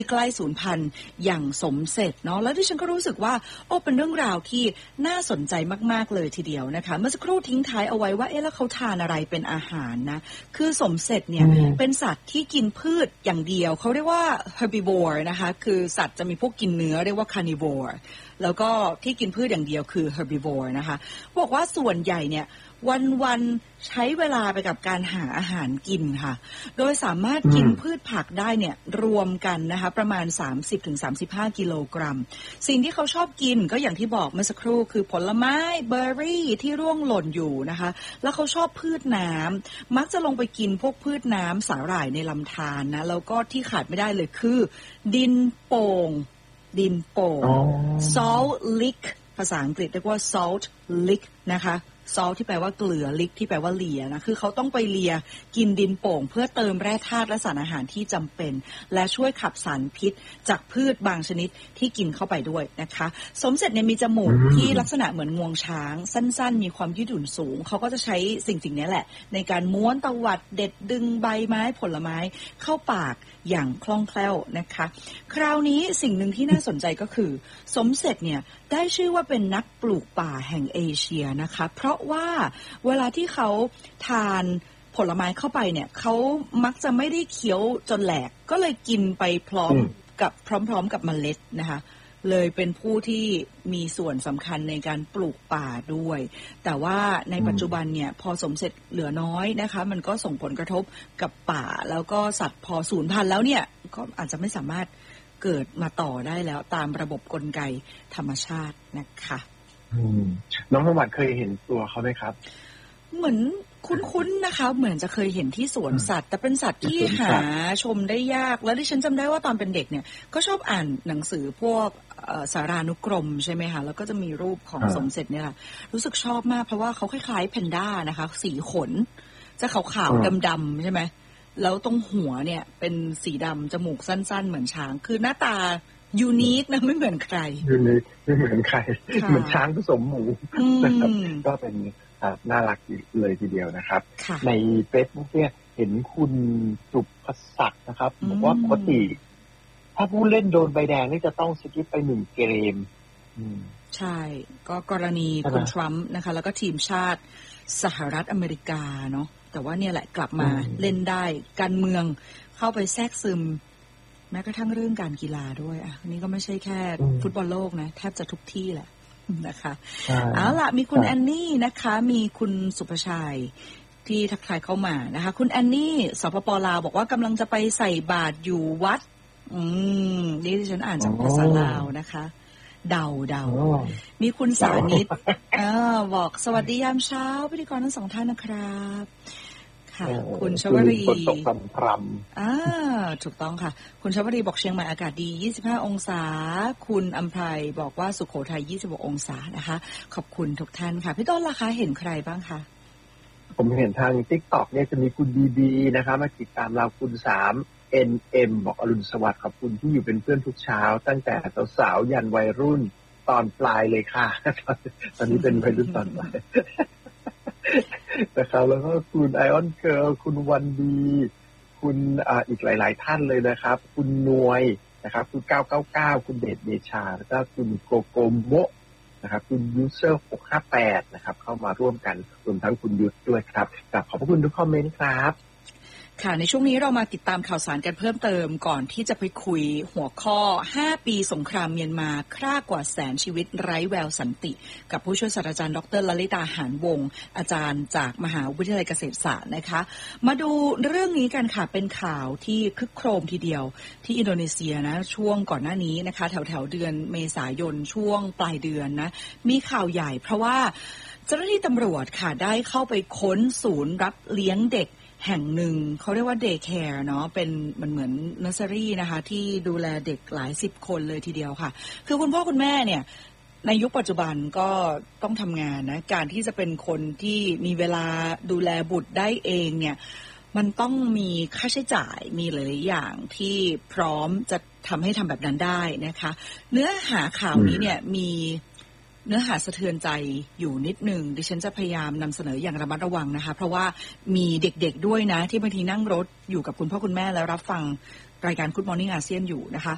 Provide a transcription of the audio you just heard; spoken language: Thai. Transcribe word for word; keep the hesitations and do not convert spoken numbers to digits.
ใกล้สูญพันธุ์อย่างสมเสร็จเนาะแล้วที่ฉันก็รู้สึกว่าโอ้เป็นเรื่องราวที่น่าสนใจมากๆเลยทีเดียวนะคะเมื่อสักครู่ทิ้งท้ายเอาไว้ว่าเอ๊ะแล้วเขาทานอะไรเป็นอาหารนะคือสมเสร็จเนี่ยเป็นสัตว์ที่กินพืชอย่างเดียวเขาเรียกว่า herbivore นะคะคือสัตว์จะมีพวกกินเนื้อเรียกว่า carnivore แล้วก็ที่กินพืชอย่างเดียวคือ herbivore นะคะบอกว่าส่วนใหญ่เนี่ยวันๆใช้เวลาไปกับการหาอาหารกินค่ะโดยสามารถกินพืชผักได้เนี่ยรวมกันนะคะประมาณ สามสิบถึงสามสิบห้า กิโลกรัมสิ่งที่เขาชอบกินก็อย่างที่บอกเมื่อสักครู่คือผลไม้เบอร์รี่ที่ร่วงหล่นอยู่นะคะแล้วเขาชอบพืชน้ำมักจะลงไปกินพวกพืชน้ำสาหร่ายในลำธารนะแล้วก็ที่ขาดไม่ได้เลยคือดินโป่งดินโป่ง salt lick ภาษาอังกฤษเรียกว่า salt lick นะคะซอลที่แปลว่าเกลือลิกที่แปลว่าเลียนะคือเขาต้องไปเลียกินดินโป่งเพื่อเติมแร่ธาตุและสารอาหารที่จำเป็นและช่วยขับสารพิษจากพืชบางชนิดที่กินเข้าไปด้วยนะคะสมเสร็จเนี่ยมีจมูกที่ลักษณะเหมือนงวงช้างสั้นๆมีความยืดหยุ่นสูงเขาก็จะใช้สิ่งสิ่งนี้แหละในการม้วนตวัดเด็ดดึงใบไม้ผลไม้เข้าปากอย่างคล่องแคล่วนะคะคราวนี้สิ่งหนึ่งที่น่าสนใจก็คือสมเสร็จเนี่ยได้ชื่อว่าเป็นนักปลูกป่าแห่งเอเชียนะคะเพราะว่าเวลาที่เขาทานผลไม้เข้าไปเนี่ยเขามักจะไม่ได้เคี้ยวจนแหลกก็เลยกินไปพร้อมกับพร้อมๆกับเมล็ดนะคะเลยเป็นผู้ที่มีส่วนสำคัญในการปลูกป่าด้วยแต่ว่าในปัจจุบันเนี่ยพอสมเสร็จเหลือน้อยนะคะมันก็ส่งผลกระทบกับป่าแล้วก็สัตว์พอสูญพันธุ์แล้วเนี่ยก็อาจจะไม่สามารถเกิดมาต่อได้แล้วตามระบบกลไกธรรมชาตินะคะน้องสมบัติเคยเห็นตัวเขาไหมครับเหมือนคุ้นๆนะคะเหมือนจะเคยเห็นที่สวนสัตว์แต่เป็นสัตว์ที่หาชมได้ยากแล้วที่ฉันจำได้ว่าตอนเป็นเด็กเนี่ยก็ชอบอ่านหนังสือพวกสารานุกรมใช่ไหมคะแล้วก็จะมีรูปของสมเสร็จเนี่ยรู้สึกชอบมากเพราะว่าเขาคล้ายๆแพนด้านะคะสีขนจะขาวๆดำๆใช่ไหมแล้วตรงหัวเนี่ยเป็นสีดำจมูกสั้นๆเหมือนช้างคือหน้าตายูนิคนะไม่เหมือนใครยูนิคไม่เหมือนใครเหมือนช้างผสมหมูนะครับก็เป็นน่ารักเลยทีเดียวนะครับในเฟซบุ๊กเนี่ยเห็นคุณสุภศักดิ์นะครับบอกว่าปกติถ้าผู้เล่นโดนใบแดงนี่จะต้องสกิปไปหนึ่งเกมใช่ก็กรณีคุณทรัมป์นะคะแล้วก็ทีมชาติสหรัฐอเมริกาเนาะแต่ว่าเนี่ยแหละกลับมาเล่นได้การเมืองเข้าไปแทรกซึมแม้กระทั่งเรื่องการกีฬาด้วยอ่ะนี่ก็ไม่ใช่แค่ฟุตบอลโลกนะแทบจะทุกที่แหละนะคะเอาล่ะมีคุณแอนนี่นะคะมีคุณสุภชัยที่ทักทายเข้ามานะคะคุณแอนนี่สปป.ลาวบอกว่ากำลังจะไปใส่บาตรอยู่วัดอืมนี่ที่ฉันอ่านจากภาษาลาวนะคะเดาเดามีคุณสานิตอ่าบอกสวัสดียามเช้าพิธีกรทั้งสองท่านนะครับค่ะคุณชวรีฝนตกพรำๆอ่าถูกต้องค่ะคุณชวรีบอกเชียงใหม่อากาศดียี่สิบห้าองศาคุณอำไพบอกว่าสุโขทัยยี่สิบหกองศานะคะขอบคุณทุกท่านค่ะพี่ต้นล่ะคะเห็นใครบ้างคะผมเห็นทาง TikTok เนี่ยจะมีคุณบีบีนะคะมาติดตามเราคุณสาม เอ็น เอ็ม บอกอรุณสวัสดิ์ขอบคุณที่อยู่เป็นเพื่อนทุกเช้าตั้งแต่สาวๆยันวัยรุ่นตอนปลายเลยค่ะตอนนี้เป็นวัยรุ่นตอนปลายนะครับแล้วก็คุณไอออนเกิร์ลคุณวันดีคุณอ่าอีกหลายๆท่านเลยนะครับคุณนวยนะครับคุณเก้าเก้าเก้าคุณเดชเดชาแล้วก็คุณโกโกโมะนะครับคุณยูเซอร์หกห้าแปดนะครับเข้ามาร่วมกันรวมทั้งคุณยุทธด้วยครับขอบพระคุณทุกคอมเมนต์ครับค่ะในช่วงนี้เรามาติดตามข่าวสารกันเพิ่มเติมก่อนที่จะไปคุยหัวข้อห้าปีสงครามเมียนมาฆ่ากว่าแสนชีวิตไร้แววสันติกับผู้ช่วยศาสตราจารย์ดร.ลลิตาหานวงศ์อาจารย์จากมหาวิทยาลัยเกษตรศาสตร์นะคะมาดูเรื่องนี้กันค่ะเป็นข่าวที่คึกโครมทีเดียวที่อินโดนีเซียนะช่วงก่อนหน้านี้นะคะแถวแถวเดือนเมษายนช่วงปลายเดือนนะมีข่าวใหญ่เพราะว่าเจ้าหน้าที่ตำรวจค่ะได้เข้าไปค้นศูนย์รับเลี้ยงเด็กแห่งหนึ่งเขาเรียกว่าเดย์แคร์เนาะเป็นมันเหมือนเนอร์เซอรี่นะคะที่ดูแลเด็กหลายสิบคนเลยทีเดียวค่ะคือคุณพ่อคุณแม่เนี่ยในยุคปัจจุบันก็ต้องทำงานนะการที่จะเป็นคนที่มีเวลาดูแลบุตรได้เองเนี่ยมันต้องมีค่าใช้จ่ายมีหลายๆอย่างที่พร้อมจะทำให้ทำแบบนั้นได้นะคะเนื้อหาข่าวนี้เนี่ยมีเนื้อหาสะเทือนใจอยู่นิดหนึ่งดิฉันจะพยายามนำเสนออย่างระมัดระวังนะคะเพราะว่ามีเด็กๆด้วยนะที่บางทีนั่งรถอยู่กับคุณพ่อคุณแม่แล้วรับฟังรายการ Good Morning อาเซียนอยู่นะคะ